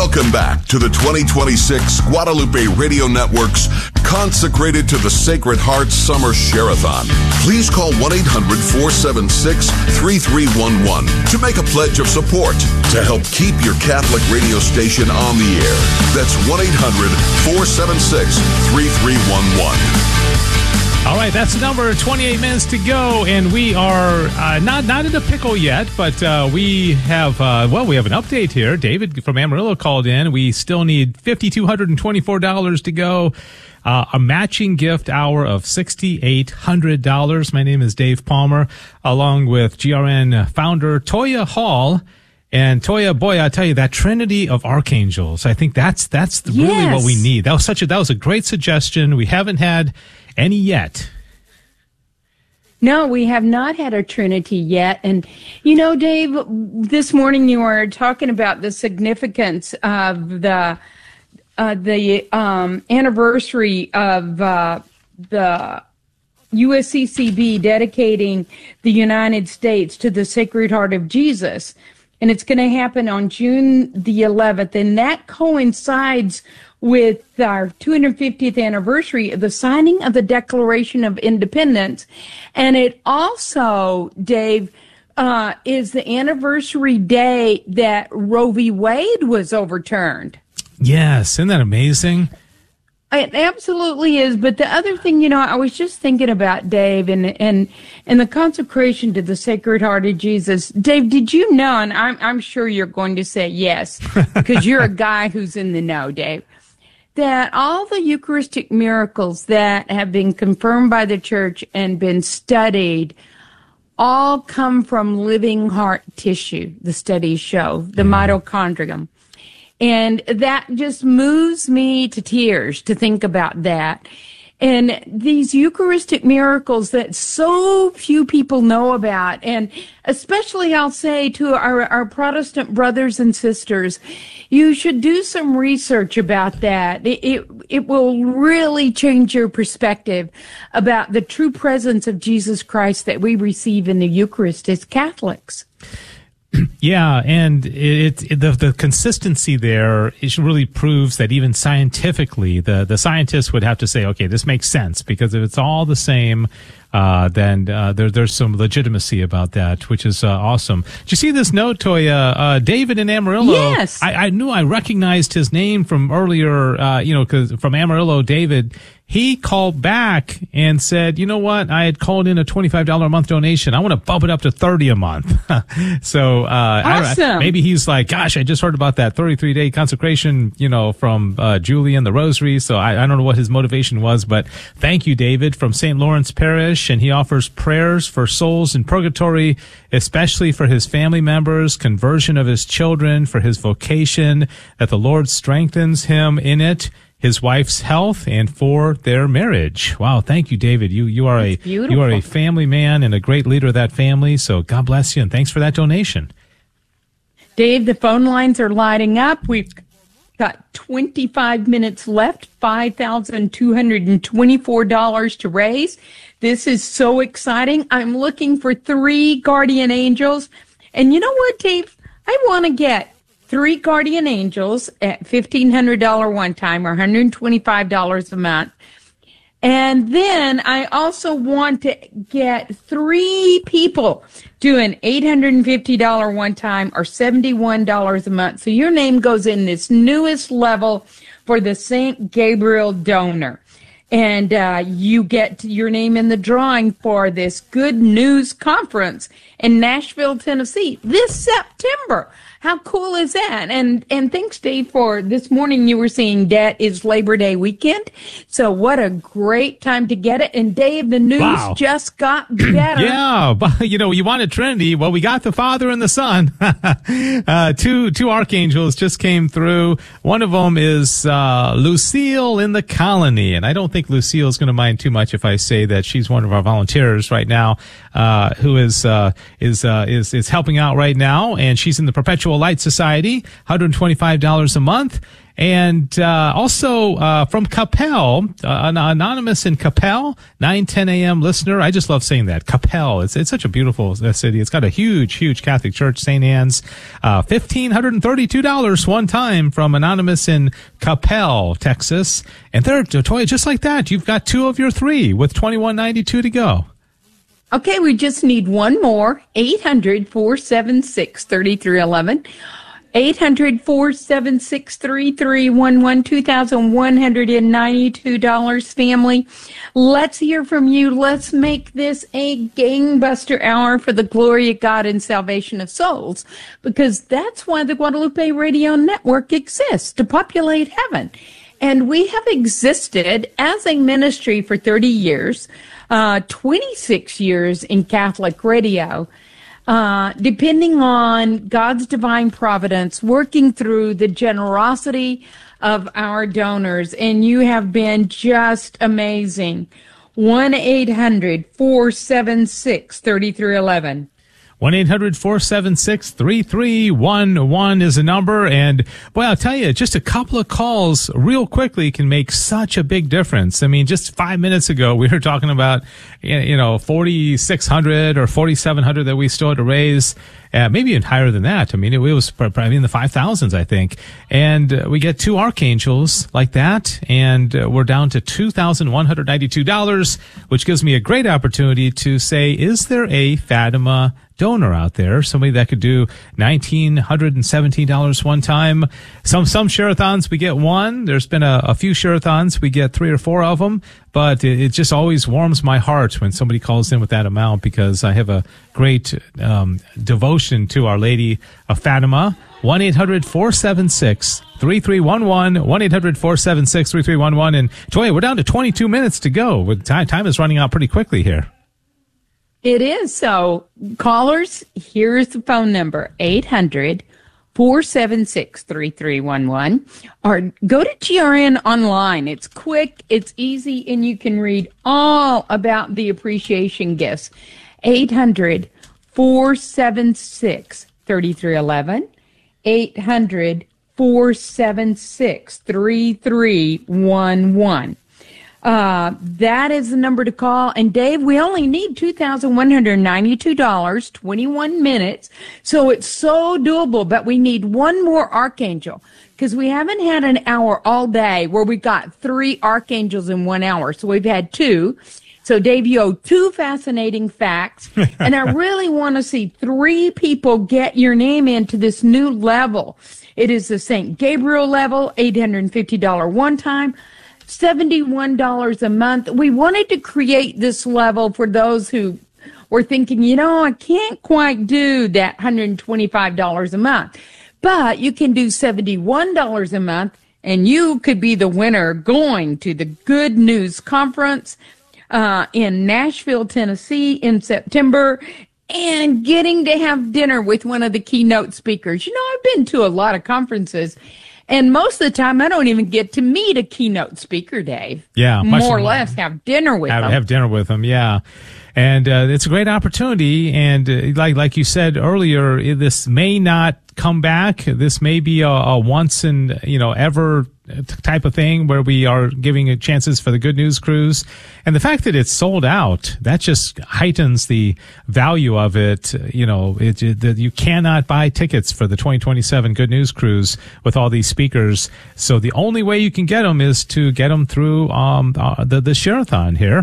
Welcome back to the 2026 Guadalupe Radio Network's Consecrated to the Sacred Heart Summer Share-a-thon. Please call 1-800-476-3311 to make a pledge of support to help keep your Catholic radio station on the air. That's 1-800-476-3311. All right, that's the number. 28 minutes to go, and we are not in a pickle yet, but we have we have an update here. David from Amarillo called in. We still need $5,224 to go. A matching gift hour of $6,800. My name is Dave Palmer, along with GRN founder Toya Hall. And Toya, boy, I tell you, that trinity of archangels, I think that's really what we need. That was a great suggestion. We haven't had any yet. No, we have not had a trinity yet. And, you know, Dave, this morning you were talking about the significance of the anniversary of the USCCB dedicating the United States to the Sacred Heart of Jesus. And it's going to happen on June the 11th. And that coincides with our 250th anniversary of the signing of the Declaration of Independence. And it also, Dave, is the anniversary day that Roe v. Wade was overturned. Yes, isn't that amazing? It absolutely is. But the other thing, you know, I was just thinking about, Dave, and the consecration to the Sacred Heart of Jesus. Dave, did you know, and I'm sure you're going to say yes, because you're a guy who's in the know, Dave, that all the Eucharistic miracles that have been confirmed by the Church and been studied all come from living heart tissue, the studies show, the mitochondrium. And that just moves me to tears to think about that. And these Eucharistic miracles that so few people know about, and especially I'll say to our Protestant brothers and sisters, you should do some research about that. It will really change your perspective about the true presence of Jesus Christ that we receive in the Eucharist as Catholics. Yeah, and the consistency there really proves that even scientifically, the scientists would have to say, okay, this makes sense, because if it's all the same, then there's some legitimacy about that, which is awesome. Did you see this note, Toya? David in Amarillo. Yes. I knew I recognized his name from earlier, because from Amarillo, David. He called back and said, you know what? I had called in a $25 a month donation. I want to bump it up to $30 a month. So, awesome. Maybe he's like, gosh, I just heard about that 33-day consecration, from Julie and the Rosary. So I don't know what his motivation was, but thank you, David, from St. Lawrence Parish. And he offers prayers for souls in purgatory, especially for his family members, conversion of his children, for his vocation, that the Lord strengthens him in it, his wife's health, and for their marriage. Wow, thank you, David. You are a family man and a great leader of that family. So God bless you, and thanks for that donation. Dave, the phone lines are lighting up. We've got 25 minutes left, $5,224 to raise. This is so exciting. I'm looking for 3 guardian angels. And you know what, Dave? I want to get 3 guardian angels at $1,500 one time, or $125 a month. And then I also want to get 3 people doing $850 one time, or $71 a month. So your name goes in this newest level for the St. Gabriel donor. And you get your name in the drawing for this Good News Conference in Nashville, Tennessee this September. How cool is that? And thanks, Dave, for this morning you were saying that is Labor Day weekend. So what a great time to get it. And Dave, the news just got better. Yeah, but you wanted Trinity. Well, we got the Father and the Son. Two archangels just came through. One of them is Lucille in the colony, and I don't think Lucille is going to mind too much if I say that she's one of our volunteers right now, who is helping out right now, and she's in the perpetual Perpetual Light Society, $125 a month. And also from Capel, an anonymous in Capel, 9:10 a.m. listener. I just love saying that. Capel. It's such a beautiful city. It's got a huge Catholic church, St. Anne's. $1,532 one time from anonymous in Capel, Texas. And there, Toya, just like that, you've got 2 of your 3 with $21.92 to go. Okay, we just need one more. 800-476-3311. 800-476-3311, $2,192, family. Let's hear from you. Let's make this a gangbuster hour for the glory of God and salvation of souls, because that's why the Guadalupe Radio Network exists, to populate heaven. And we have existed as a ministry for 30 years, 26 years in Catholic radio. Depending on God's divine providence, working through the generosity of our donors. And you have been just amazing. 1-800-476-3311. 1-800-476-3311 is the number. And boy, I'll tell you, just a couple of calls real quickly can make such a big difference. I mean, just 5 minutes ago, we were talking about, 4,600 or 4,700 that we still had to raise. Maybe even higher than that. I mean, it was probably in the 5,000s, I think. And we get 2 archangels like that, and we're down to $2,192, which gives me a great opportunity to say, is there a Fatima donor out there, somebody that could do $1,917 one time? Some share-a-thons we get 1. There's been a few share-a-thons we get 3 or 4 of them, but it just always warms my heart when somebody calls in with that amount, because I have a great devotion to Our Lady of Fatima. 1-800-476-3311, 1-800-476-3311. And Toya, we're down to 22 minutes to go. Time is running out pretty quickly here. It is. So, callers, here's the phone number, 800-476-3311, or go to GRN online. It's quick, it's easy, and you can read all about the appreciation gifts. 800-476-3311, 800-476-3311. That is the number to call. And Dave, we only need $2,192, 21 minutes. So it's so doable, but we need one more archangel, because we haven't had an hour all day where we got 3 archangels in 1 hour. So we've had 2. So Dave, you owe 2 fascinating facts. And I really want to see 3 people get your name into this new level. It is the St. Gabriel level, $850 one time, $71 a month. We wanted to create this level for those who were thinking, I can't quite do that $125 a month. But you can do $71 a month, and you could be the winner going to the Good News Conference in Nashville, Tennessee in September, and getting to have dinner with one of the keynote speakers. I've been to a lot of conferences, and most of the time, I don't even get to meet a keynote speaker, Dave. Yeah. More or less have dinner with them. Have dinner with them, yeah. And it's a great opportunity. And like you said earlier, this may not come back. This may be a once in, ever type of thing where we are giving chances for the Good News Cruise. And the fact that it's sold out, that just heightens the value of it. You cannot buy tickets for the 2027 Good News Cruise with all these speakers. So the only way you can get them is to get them through the share-a-thon here.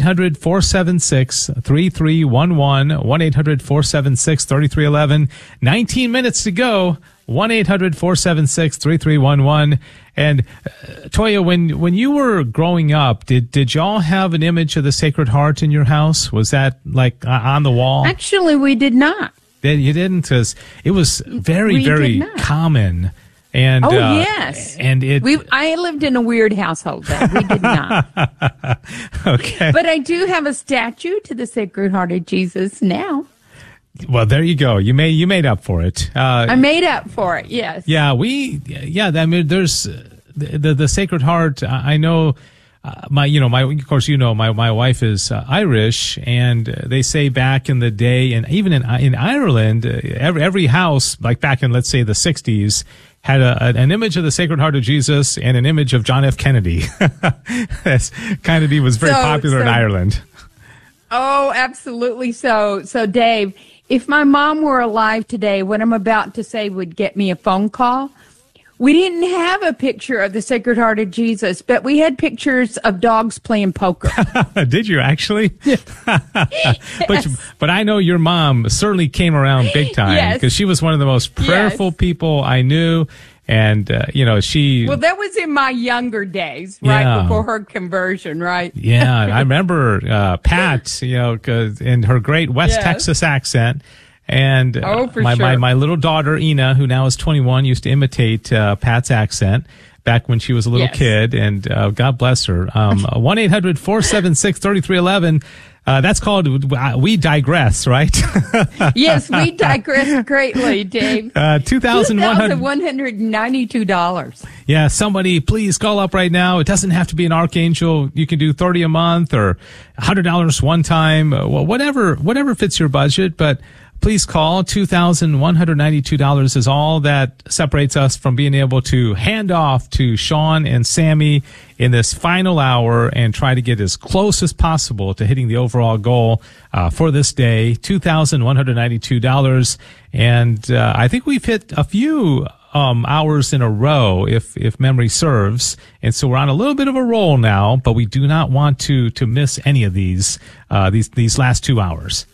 800-476-3311, 1-800-476-3311. 19 minutes to go. 1-800-476-3311. And Toya, when you were growing up, did y'all have an image of the Sacred Heart in your house? Was that like on the wall? Actually, we did not. You didn't, because it was very common. And yes, and I lived in a weird household. Then we did not. Okay, but I do have a statue to the Sacred Heart of Jesus now. Well, there you go. You made up for it. I made up for it. Yes. Yeah, I mean, there's the Sacred Heart. I know my wife is Irish, and they say back in the day, and even in Ireland, every house, like back in, let's say, the 60s, had an image of the Sacred Heart of Jesus and an image of John F. Kennedy. Kennedy was very popular in Ireland. Oh, absolutely. So Dave, if my mom were alive today, what I'm about to say would get me a phone call. We didn't have a picture of the Sacred Heart of Jesus, but we had pictures of dogs playing poker. Did you actually? Yes. But I know your mom certainly came around big time, because she was one of the most prayerful people I knew. And, she... Well, that was in my younger days, right? Before her conversion, right? Yeah. I remember Pat, in her great West Texas accent. And my little daughter, Ina, who now is 21, used to imitate Pat's accent back when she was a little kid. And God bless her. 1-800-476-3311. That's called We Digress, right? Yes, we digress greatly, Dave. $2,192. Yeah, somebody please call up right now. It doesn't have to be an archangel. You can do $30 a month or $100 one time. Well, whatever fits your budget, but please call. $2,192 is all that separates us from being able to hand off to Sean and Sammy in this final hour and try to get as close as possible to hitting the overall goal for this day. $2,192. And I think we've hit a few hours in a row, if memory serves. And so we're on a little bit of a roll now, but we do not want to miss any of these last 2 hours.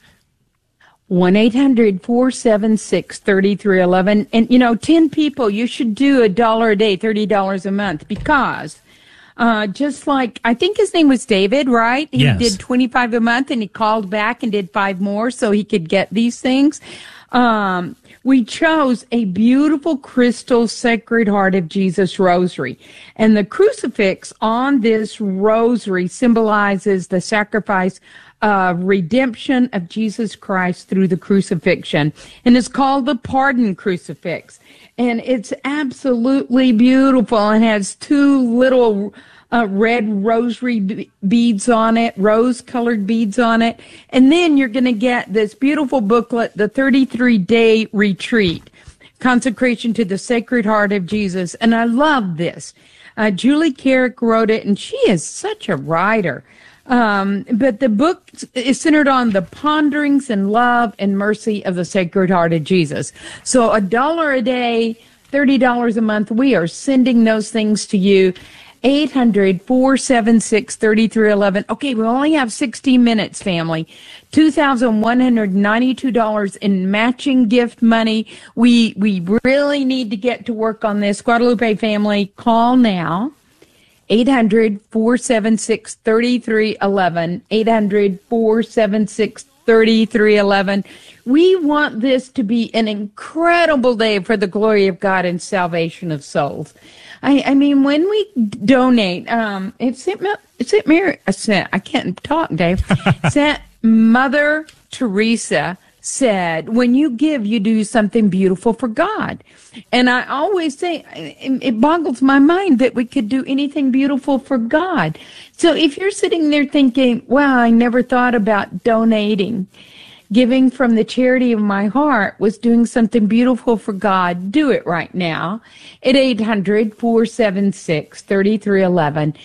1-800-476-3311. And, 10 people, you should do $1 a day, $30 a month, because just like, I think his name was David, right? He did 25 a month, and he called back and did 5 more so he could get these things. We chose a beautiful crystal Sacred Heart of Jesus rosary. And the crucifix on this rosary symbolizes the sacrifice redemption of Jesus Christ through the crucifixion, and it's called the Pardon Crucifix, and it's absolutely beautiful and has 2 little red rosary beads on it, rose-colored beads on it, and then you're going to get this beautiful booklet, the 33-day retreat, consecration to the Sacred Heart of Jesus, and I love this. Julie Carrick wrote it, and she is such a writer. But the book is centered on the ponderings and love and mercy of the Sacred Heart of Jesus. So $1 a day, $30 a month, we are sending those things to you. 800-476-3311. Okay, we only have 60 minutes, family. $2,192 in matching gift money. We really need to get to work on this. Guadalupe family, call now. 800-476-3311. 800-476-3311. We want this to be an incredible day for the glory of God and salvation of souls. I mean, when we donate, I can't talk, Dave. Mother Teresa said, when you give, you do something beautiful for God. And I always say, it boggles my mind that we could do anything beautiful for God. So if you're sitting there thinking, wow, I never thought about donating, giving from the charity of my heart was doing something beautiful for God, do it right now at 800-476-3311.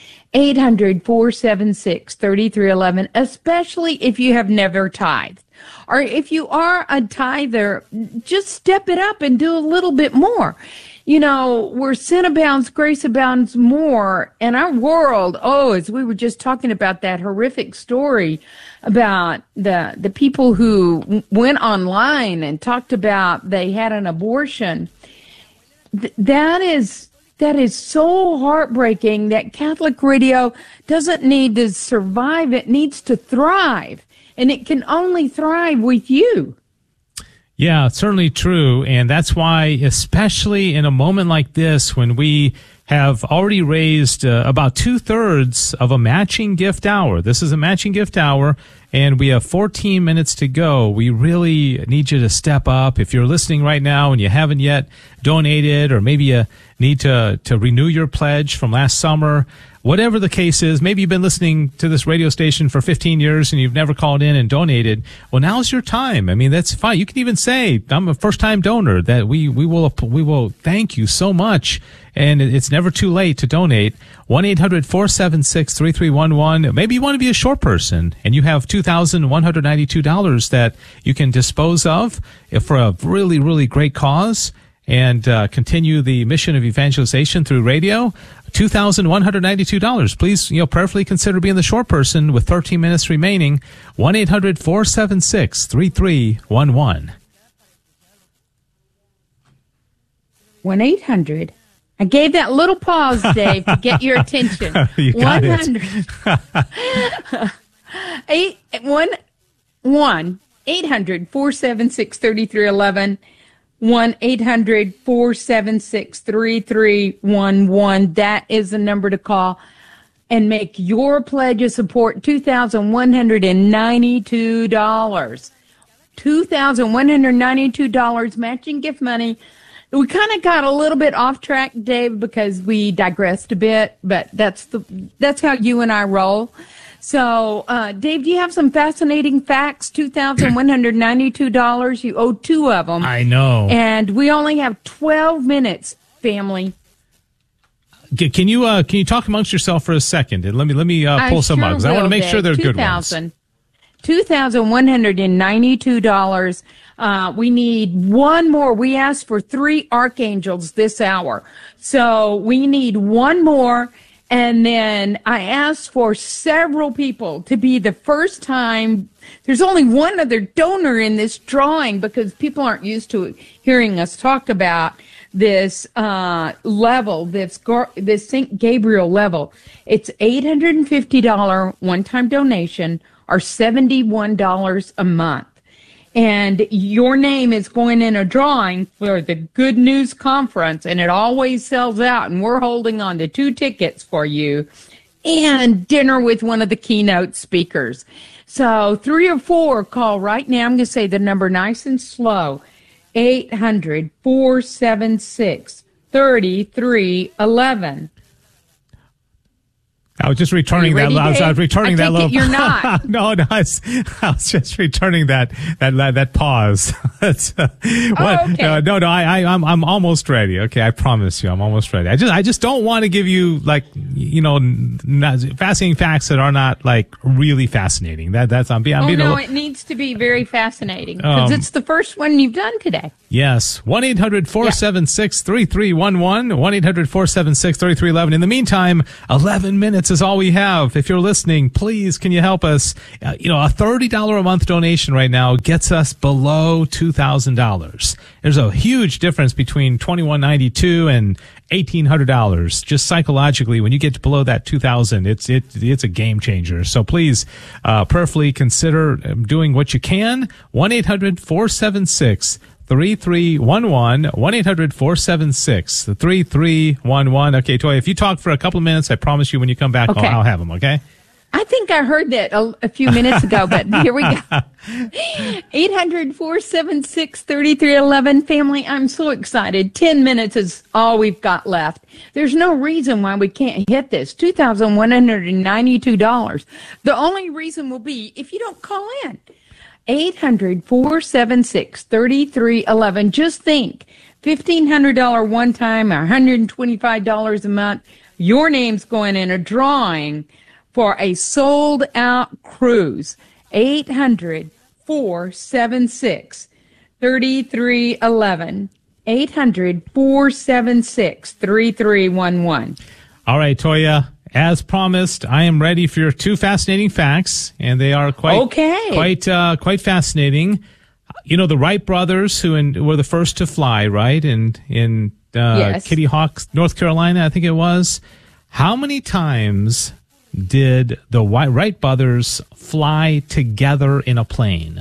800-476-3311, especially if you have never tithed. Or if you are a tither, just step it up and do a little bit more. You know, where sin abounds, grace abounds more. And our world, as we were just talking about that horrific story about the people who went online and talked about they had an abortion. That is so heartbreaking that Catholic radio doesn't need to survive. It needs to thrive. And it can only thrive with you. Yeah, it's certainly true. And that's why, especially in a moment like this, when we have already raised about 2/3 of a matching gift hour. This is a matching gift hour. and we have 14 minutes to go. We really need you to step up. If you're listening right now and you haven't yet donated, or maybe you need to renew your pledge from last summer, whatever the case is, maybe you've been listening to this radio station for 15 years and you've never called in and donated. Well, now's your time. I mean, that's fine. You can even say, I'm a first-time donor, that we will thank you so much. And it's never too late to donate. 1-800-476-3311. Maybe you want to be a short person and you have $2,192 that you can dispose of for a really, really great cause, and continue the mission of evangelization through radio. $2,192. Please, prayerfully consider being the short person with 13 minutes remaining. 1-800-476-3311. 1-800. I gave that little pause, Dave, to get your attention. You got 100. 1-800-476-3311. 1-800-476-3311. That is the number to call and make your pledge of support. $2,192. $2,192 matching gift money. We kind of got a little bit off track, Dave, because we digressed a bit, but that's how you and I roll. So, Dave, do you have some fascinating facts? $2,192. You owe two of them. I know. And we only have 12 minutes, family. Can you talk amongst yourself for a second and let me pull some up, because I want to make sure they're good ones. $2,192. We need one more. We asked for 3 archangels this hour. So we need one more. And then I asked for several people to be the first time. There's only one other donor in this drawing because people aren't used to hearing us talk about this level, this St. Gabriel level. It's $850 one-time donation or $71 a month. And your name is going in a drawing for the Good News Conference, and it always sells out, and we're holding on to 2 tickets for you and dinner with one of the keynote speakers. So 3 or 4, call right now. I'm going to say the number nice and slow, 800-476-3311. I was just returning that. I was returning that little. You're not. No, I was just returning that pause. Okay. No. I'm almost ready. Okay, I promise you, I'm almost ready. I just don't want to give you fascinating facts that are not really fascinating. It needs to be very fascinating because it's the first one you've done today. Yes. 1-800-476-3311. 1-800-476-3311. In the meantime, 11 minutes is all we have. If you're listening, please, can you help us? A $30 a month donation right now gets us below $2,000. There's a huge difference between $2,192 and $1,800. Just psychologically, when you get below that $2,000, it's a game changer. So please, prayerfully consider doing what you can. 1-800-476-3311. 1-800-476-3311. Okay, Toya, if you talk for a couple of minutes, I promise you when you come back, okay. I'll have them, okay? I think I heard that a few minutes ago, but here we go. 800-476-3311. Family, I'm so excited. 10 minutes is all we've got left. There's no reason why we can't hit this. $2,192. The only reason will be if you don't call in. 800-476-3311. Just think, $1,500 one time, $125 a month. Your name's going in a drawing for a sold-out cruise. 800-476-3311. 800-476-3311. All right, Toya. As promised, I am ready for your 2 fascinating facts, and they are quite quite fascinating. The Wright brothers, who were the first to fly, right? In yes. Kitty Hawk, North Carolina, I think it was. How many times did the Wright brothers fly together in a plane?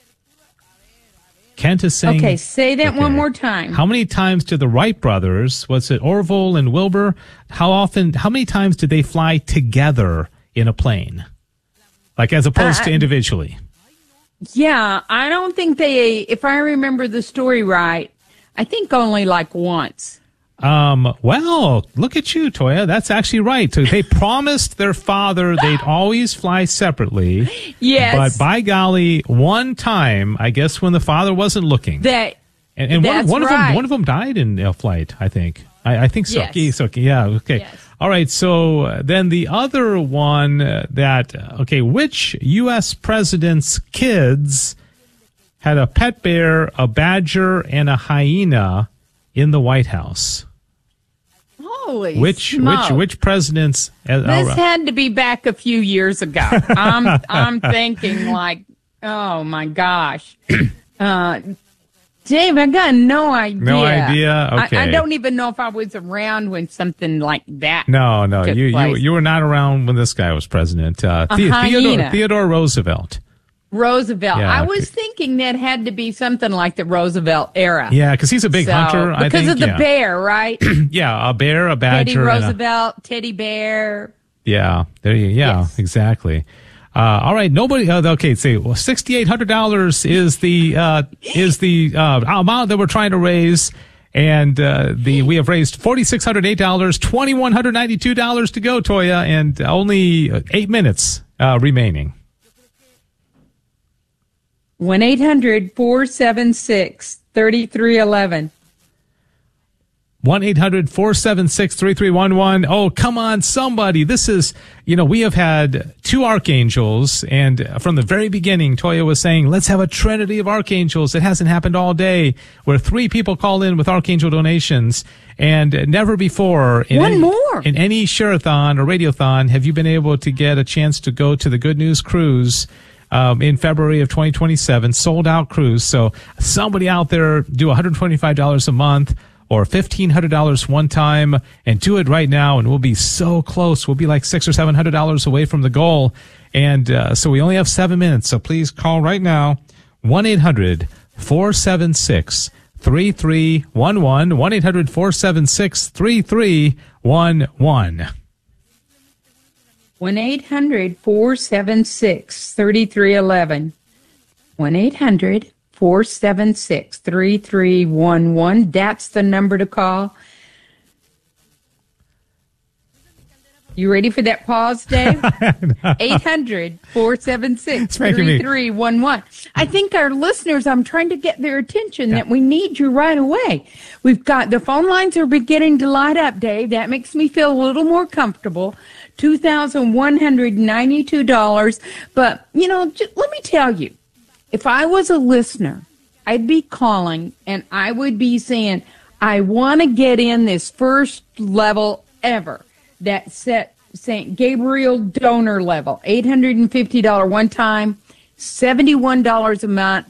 Kent is saying... Okay, say that one more time. How many times did the Wright brothers, was it Orville and Wilbur, how many times did they fly together in a plane? like as opposed to individually. Yeah, I don't think if I remember the story right, I think only like once. Well, look at you, Toya. That's actually right. So they promised their father they'd always fly separately. Yes. But by golly, one time, I guess when the father wasn't looking. And one of them died in a flight, I think. I think so. Yes. Okay. Yeah. Okay. Yes. All right. So then the other one which U.S. president's kids had a pet bear, a badger, and a hyena in the White House? Holy Which presidents? This had to be back a few years ago. I'm thinking like, oh my gosh, Dave, I got no idea. No idea. Okay, I don't even know if I was around when something like that. No, took you place. you were not around when this guy was president. Theodore Roosevelt. Roosevelt. Yeah, I was thinking that had to be something like the Roosevelt era. Yeah, because he's a big hunter. Because of the bear, right? Yeah, a bear, a badger, Teddy Roosevelt, teddy bear. Yeah, there you. Yeah, yes. Exactly. All right, nobody. Okay, say $6,800 is the amount that we're trying to raise, and we have raised $4,608, $2,192 to go, Toya, and only 8 minutes remaining. 1-800-476-3311. 1-800-476-3311. Oh, come on, somebody. This is, we have had 2 archangels, and from the very beginning, Toya was saying, let's have a trinity of archangels. It hasn't happened all day, where 3 people call in with archangel donations, and never before in any Share-a-thon or Radiothon have you been able to get a chance to go to the Good News Cruise in February of 2027, sold out cruise. So somebody out there do $125 a month or $1,500 one time and do it right now. And we'll be so close. We'll be like $600 or $700 away from the goal. And so we only have 7 minutes. So please call right now. 1-800-476-3311. 1-800-476-3311. 1-800-476-3311. 1-800-476-3311. That's the number to call. You ready for that pause, Dave? 800-476-3311. I think our listeners, I'm trying to get their attention that we need you right away. We've got the phone lines are beginning to light up, Dave. That makes me feel a little more comfortable. $2,192. But, let me tell you, if I was a listener, I'd be calling and I would be saying, I want to get in this first level ever. That St. Gabriel donor level, $850 one time, $71 a month,